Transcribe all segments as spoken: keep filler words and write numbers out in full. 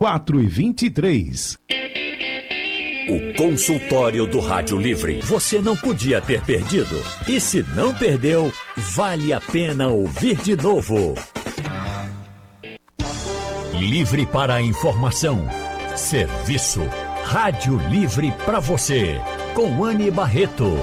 quatro e vinte e três. O consultório do Rádio Livre. Você não podia ter perdido. E se não perdeu, vale a pena ouvir de novo. Livre para a informação. Serviço. Rádio Livre para você. Com Anne Barreto.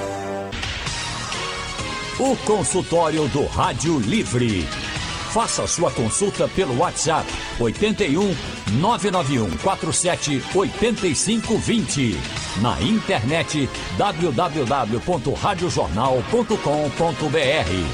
O consultório do Rádio Livre. Faça sua consulta pelo WhatsApp oito um, nove nove um quatro sete, oito cinco dois zero. Na internet w w w ponto rádio jornal ponto com ponto b r.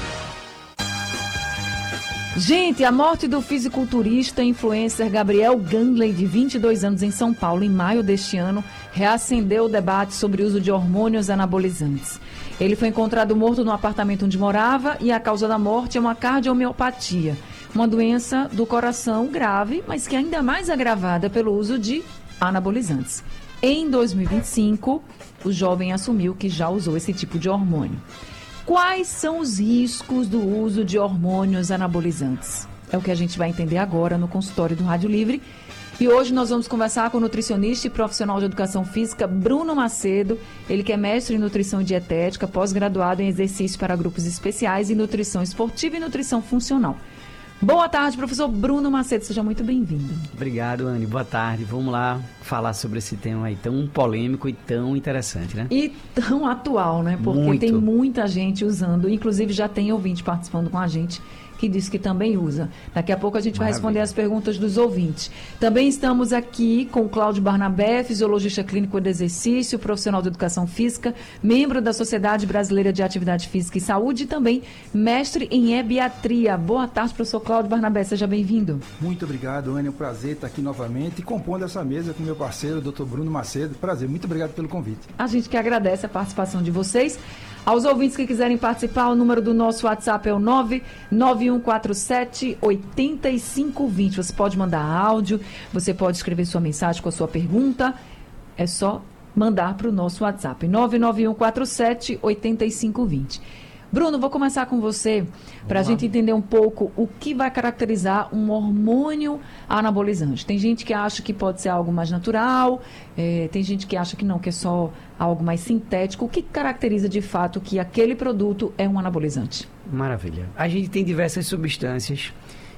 Gente, a morte do fisiculturista e influencer Gabriel Gangley, de vinte e dois anos, em São Paulo, em maio deste ano, reacendeu o debate sobre o uso de hormônios anabolizantes. Ele foi encontrado morto no apartamento onde morava e a causa da morte é uma cardiomiopatia, uma doença do coração grave, mas que é ainda mais agravada pelo uso de anabolizantes. Em dois mil e vinte e cinco, o jovem assumiu que já usou esse tipo de hormônio. Quais são os riscos do uso de hormônios anabolizantes? É o que a gente vai entender agora no consultório do Rádio Livre. E hoje nós vamos conversar com o nutricionista e profissional de educação física Bruno Macedo. Ele que é mestre em nutrição e dietética, pós-graduado em exercício para grupos especiais e nutrição esportiva e nutrição funcional. Boa tarde, professor Bruno Macedo. Seja muito bem-vindo. Obrigado, Anne. Boa tarde. Vamos lá falar sobre esse tema aí tão polêmico e tão interessante, né? E tão atual, né? Porque Muito. Tem muita gente usando. Inclusive, já tem ouvinte participando com a gente que diz que também usa. Daqui a pouco a gente vai Maravilha. responder as perguntas dos ouvintes. Também estamos aqui com o Cláudio Barnabé, fisiologista clínico de exercício, profissional de educação física, membro da Sociedade Brasileira de Atividade Física e Saúde e também mestre em ebiatria. Boa tarde, professor Cláudio Barnabé, seja bem-vindo. Muito obrigado, Anne, é um prazer estar aqui novamente e compondo essa mesa com meu parceiro, doutor Bruno Macedo. Prazer, muito obrigado pelo convite. A gente que agradece a participação de vocês. Aos ouvintes que quiserem participar, o número do nosso WhatsApp é o nove nove um quatro sete, oito cinco dois zero. Você pode mandar áudio, você pode escrever sua mensagem com a sua pergunta. É só mandar para o nosso WhatsApp, nove nove um quatro sete, oito cinco dois zero. Bruno, vou começar com você para a gente entender um pouco o que vai caracterizar um hormônio anabolizante. Tem gente que acha que pode ser algo mais natural, é, tem gente que acha que não, que é só algo mais sintético. O que caracteriza de fato que aquele produto é um anabolizante? Maravilha. A gente tem diversas substâncias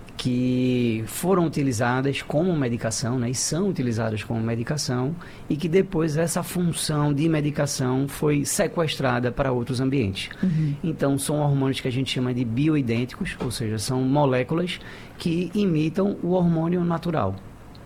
que foram utilizadas como medicação, né, e são utilizadas como medicação, e que depois essa função de medicação foi sequestrada para outros ambientes. Uhum. Então, são hormônios que a gente chama de bioidênticos, ou seja, são moléculas que imitam o hormônio natural,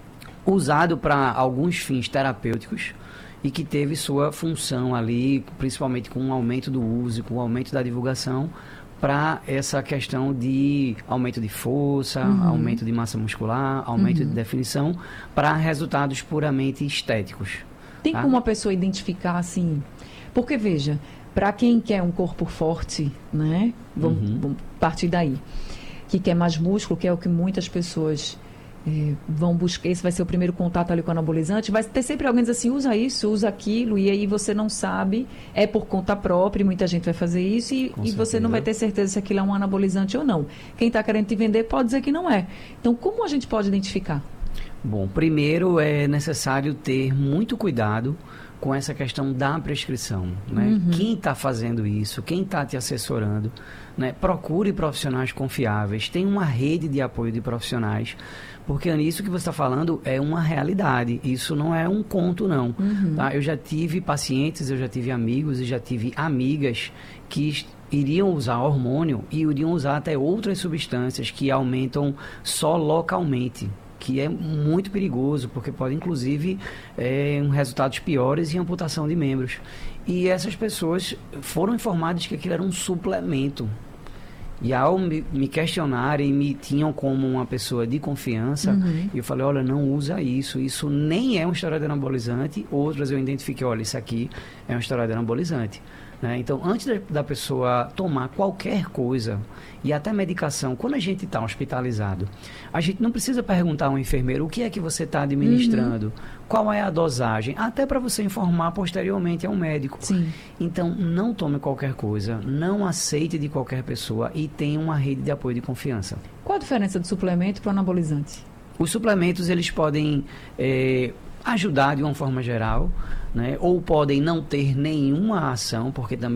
usado para alguns fins terapêuticos, e que teve sua função ali, principalmente com o aumento do uso, com o aumento da divulgação, para essa questão de aumento de força, uhum. aumento de massa muscular, aumento uhum. de definição, para resultados puramente estéticos. Tem tá? como uma pessoa identificar assim? Porque, veja, para quem quer um corpo forte, né? Vamos, uhum. vamos partir daí. Que quer mais músculo, que é o que muitas pessoas é, vão buscar. Esse vai ser o primeiro contato ali com o anabolizante. Vai ter sempre alguém diz assim, usa isso, usa aquilo, e aí você não sabe, é por conta própria, e muita gente vai fazer isso, e, e você não vai ter certeza se aquilo é um anabolizante ou não. Quem está querendo te vender pode dizer que não é. Então, como a gente pode identificar? Bom, primeiro é necessário ter muito cuidado com essa questão da prescrição, né? Uhum. Quem está fazendo isso, quem está te assessorando, né? Procure profissionais confiáveis, tem uma rede de apoio de profissionais, porque isso que você está falando é uma realidade, isso não é um conto não. Uhum. Tá? Eu já tive pacientes, eu já tive amigos e já tive amigas que iriam usar hormônio e iriam usar até outras substâncias que aumentam só localmente, que é muito perigoso, porque pode, inclusive, é, um resultados piores e amputação de membros. E essas pessoas foram informadas que aquilo era um suplemento. E ao me, me questionarem, me tinham como uma pessoa de confiança, uhum. eu falei, olha, não usa isso, isso nem é um esteroide anabolizante. Outras eu identifiquei, olha, isso aqui é um esteroide anabolizante. Né? Então, antes da, da pessoa tomar qualquer coisa, e até medicação, quando a gente está hospitalizado, a gente não precisa perguntar ao enfermeiro o que é que você está administrando, uhum. qual é a dosagem, até para você informar posteriormente ao médico. Sim. Então, não tome qualquer coisa, não aceite de qualquer pessoa e tenha uma rede de apoio de confiança. Qual a diferença do suplemento para o anabolizante? Os suplementos, eles podem é, ajudar de uma forma geral, né? Ou podem não ter nenhuma ação, porque também